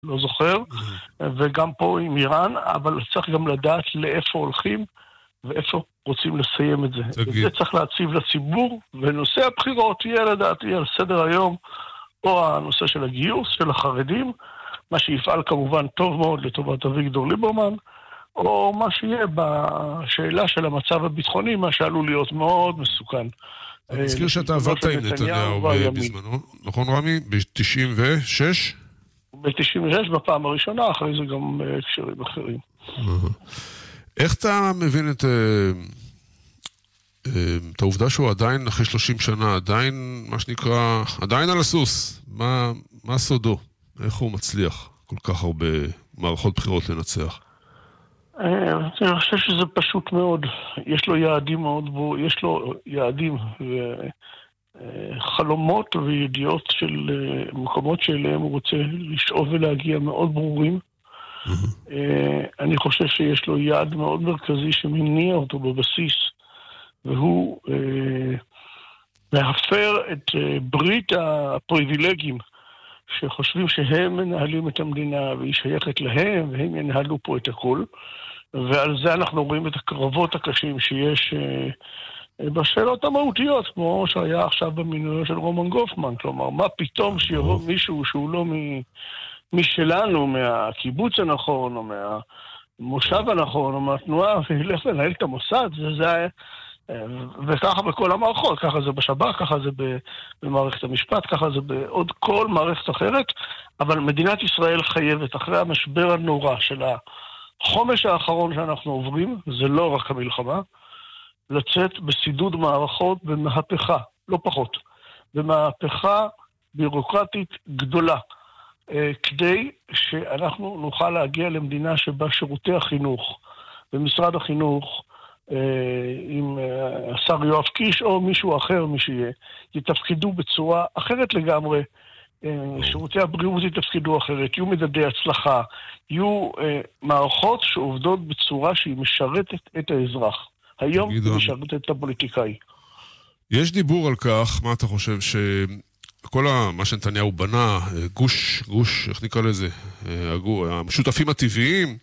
לא זוכר, וגם פה עם איראן, אבל צריך גם לדעת לאיפה הולכים, ואיפה רוצים לסיים את זה. זה צריך להציב לציבור, ונושא הבחירות יהיה לדעתי על סדר היום, או הנושא של הגיוס, של החרדים, מה שיפעל כמובן טוב מאוד לטובת אביגדור ליברמן, או מה שיהיה בשאלה של המצב הביטחוני, מה שעלול להיות מאוד מסוכן. אני מזכיר שאתה עבדת עם נתניהו בזמנו, נכון רמי? ב-96? ב-96 בפעם הראשונה, אחרי זה גם הקשרים אחרים. איך אתה מבין את העובדה שהוא עדיין, אחרי 30 שנה, עדיין, מה שנקרא, עדיין על הסוס? מה סודו? איך הוא מצליח כל כך הרבה מערכות בחירות לנצח? אני חושב שזה פשוט מאוד. יש לו יעדים מאוד ברורים, יש לו יעדים וחלומות וידיעות של מקומות שאליהם הוא רוצה לשאוף ולהגיע מאוד ברורים. אני חושב שיש לו יעד מאוד מרכזי שמניע אותו בבסיס, והוא להפר את ברית הפריבילגים שחושבים שהם מנהלים את המדינה והיא שייכת להם והם ינהלו פה את הכל, ועל זה אנחנו רואים את הקרבות הקשים שיש בשאלות המהותיות, כמו שהיה עכשיו במינוי של רומן גופמן. כלומר, מה פתאום שיבוא מישהו שהוא לא משלנו, מהקיבוץ הנכון או מהמושב הנכון או מהתנועה, וילך לנהל את המוסד. זה וככה בכל המערכות, ככה זה בשב"כ, ככה זה במערכת המשפט, ככה זה בעוד כל מערכת אחרת, אבל מדינת ישראל חייבת, אחרי המשבר הנורא של החומש האחרון שאנחנו עוברים, זה לא רק המלחמה, לצאת בסידוד מערכות במהפכה, לא פחות, במהפכה בירוקרטית גדולה, כדי שאנחנו נוכל להגיע למדינה שבה שירותי החינוך ומשרד החינוך, עם השר יואב קיש או מישהו אחר, מי שיהיה, יתפקדו בצורה אחרת לגמרי, שירותי הבריאות יתפקדו אחרת, יהיו מדדי הצלחה, יהיו מערכות שעובדות בצורה שהיא משרתת את האזרח. היום היא משרתת את הפוליטיקאי. יש דיבור על כך, מה אתה חושב, שכל מה שנתניהו בנה, גוש, איך נקרא לזה, המשותפים הטבעיים,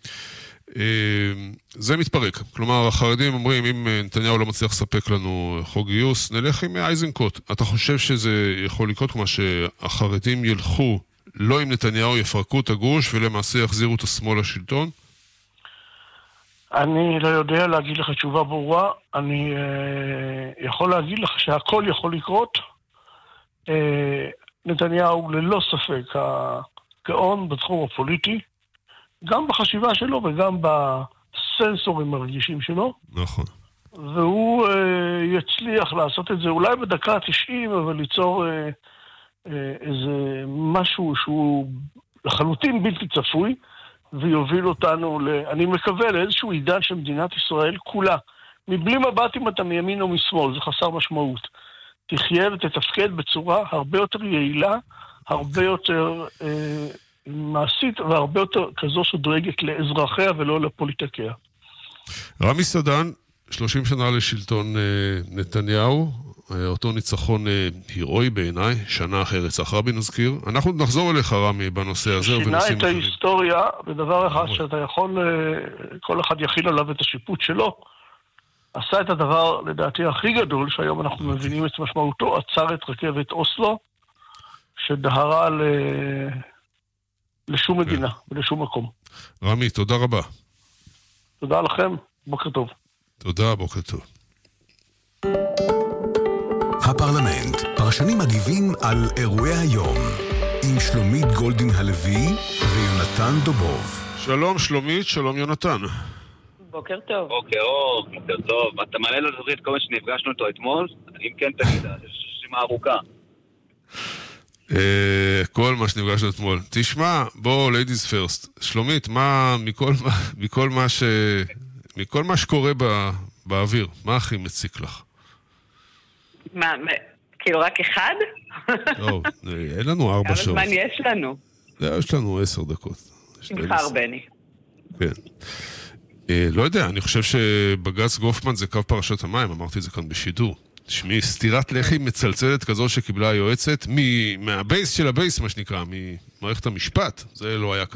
זה מתפרק. כלומר, החרדים אומרים, אם נתניהו לא מצליח לספק לנו חוק גיוס, נלך עם אייזנקוט. אתה חושב שזה יכול לקרות כמו שהחרדים ילכו לא עם נתניהו, יפרקו את הגוש ולמעשה יחזירו את השמאל לשלטון? אני לא יודע להגיד לך תשובה ברורה. אני יכול להגיד לך שהכל יכול לקרות. נתניהו ללא ספק הגאון בתחום הפוליטי, גם בחשיבה שלו וגם בסנסורים הרגישים שלו. נכון. והוא יצליח לעשות את זה אולי בדקה 90, אבל ליצור איזה משהו שהוא לחלוטין בלתי צפוי, ויוביל אותנו, אני מקווה, לאיזשהו עידן של מדינת ישראל כולה. מבלי מבט אם אתה מימין או משמאל, זה חסר משמעות. תחיה ותתפקד בצורה הרבה יותר יעילה, הרבה יותר מעשית, והרבה יותר כזו שדואגת לאזרחיה ולא לפוליטיקיה. רמי סדן, 30 שנה לשלטון נתניהו, אותו ניצחון הירואי בעיניי, שנה אחרי רצח רבין נזכיר. אנחנו נחזור אליך רמי בנושא הזה. שינה את ההיסטוריה, בדבר אחד שאתה יכול, כל אחד יכיל עליו את השיפוט שלו, עשה את הדבר לדעתי הכי גדול, שהיום אנחנו מבינים את משמעותו, עצר את רכבת אוסלו, שדהרה לשום מדינה ולשום מקום. רמי, תודה רבה. תודה לכם, בוקר טוב. תודה, בוקר טוב. הפרלמנט, פרשנים מגיבים על אירועי היום, עם שלומית גולדין הלוי ויונתן דובוב. שלום שלומית, שלום יונתן. בוקר טוב. בוקר טוב. אתה מעלה לזוכרית כל מה שנפגשנו איתו אתמול? אם כן תגיד, יש שימה ארוכה. כל מה שנפגשנו אתמול. תשמע, בוא, ladies first. שלומית, מכל מה שקורה באוויר, מה הכי מציק לך? מה, כאילו רק אחד? טוב, אין לנו 4 שעות. כמה זמן יש לנו? יש לנו 10 דקות. נבחר בני. כן. לא יודע, אני חושב שבג"ץ גופמן זה קו פרשת המים, אמרתי את זה כאן בשידור. תשמעי, סתירת לחי מצלצלת כזו שקיבלה היועצת מהבייס של הבייס, מה שנקרא, ממערכת המשפט. זה לא היה כזה.